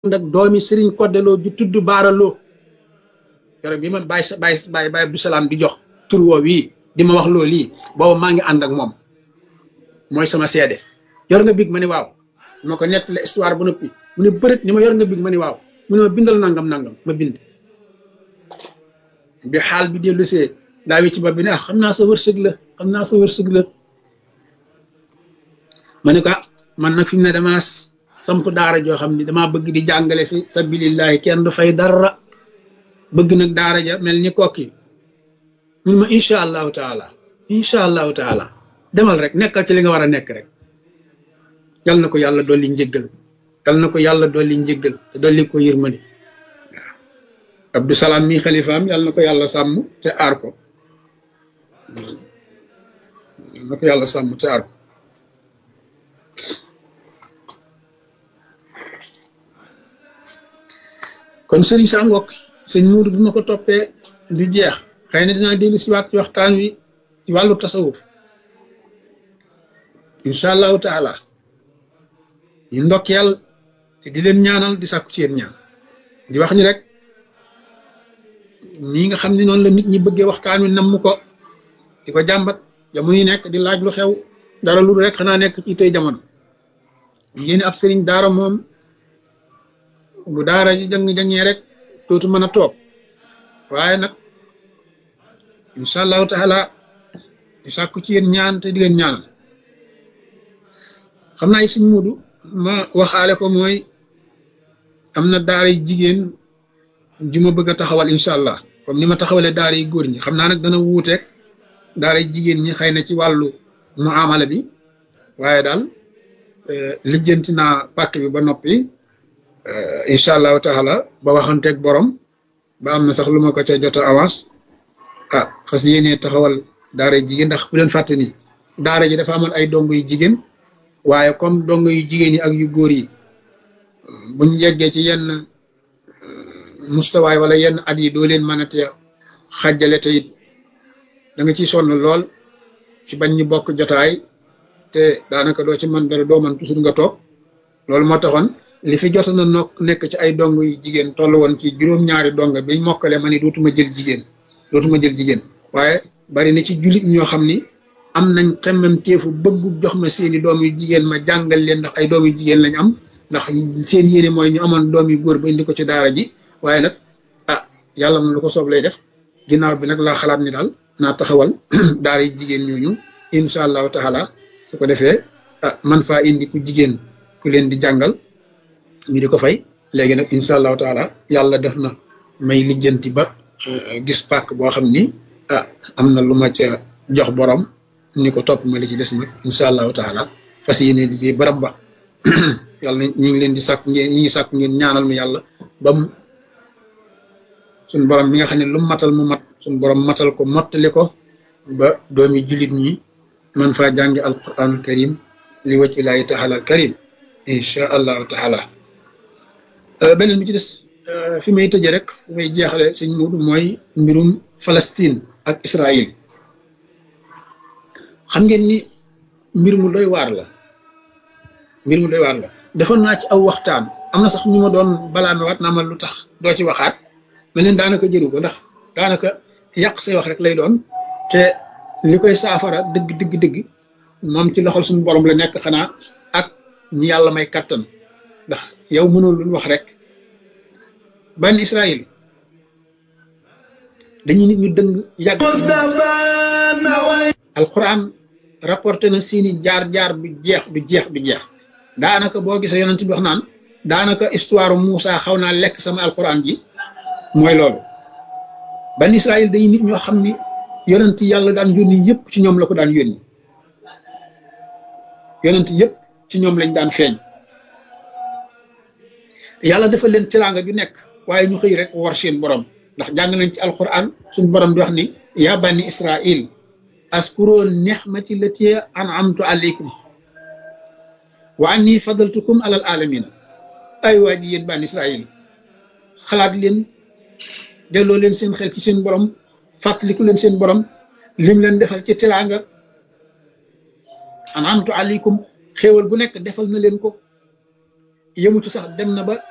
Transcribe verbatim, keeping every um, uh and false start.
nag doomi Serigne Koddeloo ju tudd baaraloo keroog bi ma bàyyi sa bàyyi bàyyi bàyyi Abdou Salaam di jox tur woo wii di ma wax loo lii booba maa ngi ànd ak moom mooy sama seede. yor nga big ma ni waaw ma ko nettali histoire bu noppi mu ne bërët ni ma yor nga big ma ni waaw mu ne ma bindal nangam nangam ma bind bi xaal bi dellu see daa wi ci bopp bi ne ah xam naa sa wërsëg la xam naa sa wërsëg la ma ne ko ah man nag fi mu ne damaa samp daara joo xam ni damaa bëgg di jàngale fi sabilillahi kenn du fay dara bëgg nag daara ja mel ni kokki mun ma incha allahu taala incha allahu taala demal rek nekkal ci li nga war a nekk rek yal na ko yàlla dolli njëggal yal na ko yàlla dolli njëggal te dolli ko yërmande waaw Abdou Salaam mi xalifaam yal na ko yàlla sàmm te aar ko yal na ko yàlla sàmm te aar ko kon sëriñ sa ngokk sëñ Muudu bu ma ko toppee du jeex xëy na dinaa dellu si waat ci waxtaan wi ci wàllu tasawuf incha allahu taala ñu ndokkeel te di leen ñaanal di sàkku ci yéen ñaan di wax ni rek nii nga xam ne noonu la nit ñi bëggee waxtaan wi namm ko di ko jàmbat jamono yi nekk di laaj lu xew dara lu rek xanaa nekk ci tey jamono yéen ab sëriñ daara moom bu daara ji jàng-jàngee rek dootu mën a toog waaye nag incha allahu taala di sàkku ci yéen ñaan te di leen ñaanal xam naa it suñ Muudu ma waxaale ko mooy am na daara yi jigéen ju ma bëgg a taxawal incha allah comme ni ma taxawalee daara yi góor ñi xam naa nag dana wuuteeg daara yi jigéen ñi xëy na ci wàllu muamala bi waaye daal lijjanti naa pàkk bi ba noppi incha allahu taala ba waxanteeg borom ba am na sax lu ma ko ca jot a avance ah fas yéenee taxawal daara yu jigéen ndax bu leen fàtte ni daara ji dafa amoon ay dongo yu jigéen waaye comme dongo yu jigéen yi ak yu góor yi buñ yeggee ci yenn mustawaay wala yenn at yi doo leen mën a te xàjjale te it da nga ciy sonn lool si bañ ñu bokk jotaay te daanaka doo ci mën dara doo mën toujours nga toog loolu moo taxoon li fi jot na nokk nekk ci ay dong yu jigéen toll woon ci juróom-ñaari dong biñ mokkale ma ni dootuma jël jigéen dootuma jël jigéen waaye bari na ci jullit ñoo xam ni am nañ xemmem teefu bëggu jox ma seeni doom yu jigéen ma jàngal leen ndax ay doom yu jigéen lañ am ndax seen yéene mooy ñu amoon doom yu góor ba indi ko ci daara ji waaye nag ah yàlla moom lu ko soob lay def ginnaaw bi nag laa xalaat ni daal naa taxawal daara yi jigéen ñooñu incha allahu taala su ko defee ah man faa indi ku jigéen ku leen di jàngal ñu di ko fay léegi nag incha allahu taala yàlla def na may lijjanti ba gis pàkk boo xam ni ah am na lu ma ca jox borom ni ko topp ma li ci des nag incha allahu taala fas yéene liggéey barab ba yàlla ñi ngi leen di sàkk ngeen ñi ngi sàkk ngeen ñaanal mu yàlla ba mu suñ borom mi nga xam ne lu matal mu mat suñ borom matal ko mottali ko ba doomi jullit ñi man faa jàngi alquranul karim li wacc ilaahi taala al karim incha allahu taala beneen bi ci des fi may tëje rek fi may jeexale sëñ Muudu mooy mbirum Palestine ak Israël xam ngeen ni mbir mu doy waar la mbir mu doy waar la defoon naa ci aw waxtaan am na sax ñu ma doon balaa mi waat naa ma lu tax doo ci waxaat ma leen daanaka jëru ko ndax daanaka yàq say wax rek lay doon te li koy saafara dëgg dëgg dëgg moom ci loxol suñu borom la nekk xanaa ak ñi yàlla may kattan ndax yow mënul lu wax rek ban Israël dañuy nit ñu dëng yàgg alquran rapporté na seeni jaar-jaar du jeex du jeex du jeex daanaka boo gisee yonent bi wax naan daanaka histoire Moussa xaw naa lekk sama alquran ji mooy loolu ban Israël dañuy nit ñoo xam ni yonent yàlla daan yónni yëpp ci ñoom la ko daan yónni yonent yëpp ci ñoom lañ daan feeñ yàlla dafa leen teraanga ju nekk waaye ñu xëy rek war seen borom ndax jàng nañ ci alquran suñu borom di wax ni yaa bani Israël askuru nixmati lati an'amtu alaykum wa anni fadaltukum alal alamina ay waa ji yéen bani Israël xalaat leen delloo leen seen xel ci seen borom fàttaliku leen seen borom lim leen defal ci teraanga an'amtu alaykum xéewal gu nekk defal na leen ko yëmutu sax dem na ba